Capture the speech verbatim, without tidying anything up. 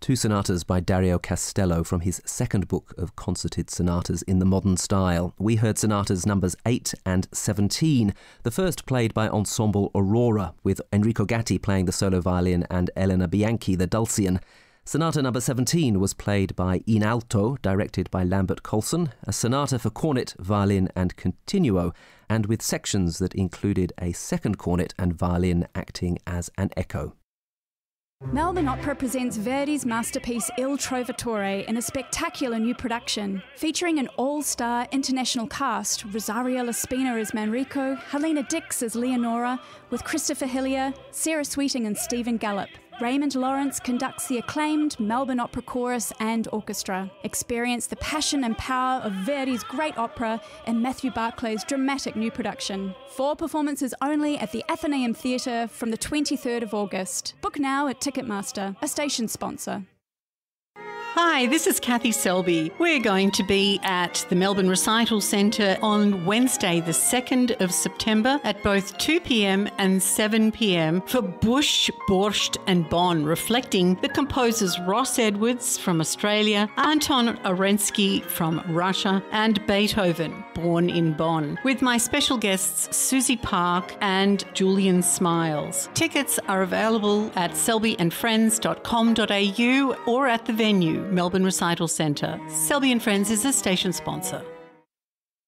two sonatas by Dario Castello from his second book of concerted sonatas in the modern style. We heard sonatas numbers eight and seventeen, the first played by Ensemble Aurora, with Enrico Gatti playing the solo violin and Elena Bianchi the dulcian. Sonata number seventeen was played by In Alto, directed by Lambert Colson, a sonata for cornet, violin and continuo, and with sections that included a second cornet and violin acting as an echo. Melbourne Opera presents Verdi's masterpiece Il Trovatore in a spectacular new production, featuring an all-star international cast, Rosario Laspina as Manrico, Helena Dix as Leonora, with Christopher Hillier, Sarah Sweeting and Stephen Gallup. Raymond Lawrence conducts the acclaimed Melbourne Opera Chorus and Orchestra. Experience the passion and power of Verdi's great opera in Matthew Barclay's dramatic new production. Four performances only at the Athenaeum Theatre from the twenty-third of August. Book now at Ticketmaster, a station sponsor. Hi, this is Kathy Selby. We're going to be at the Melbourne Recital Centre on Wednesday, the second of September at both two p m and seven p m for Bush, Borscht and Bonn, reflecting the composers Ross Edwards from Australia, Anton Arensky from Russia and Beethoven, born in Bonn, with my special guests Susie Park and Julian Smiles. Tickets are available at selby and friends dot com dot a u or at the venue, Melbourne Recital Centre. Selby and Friends is a station sponsor.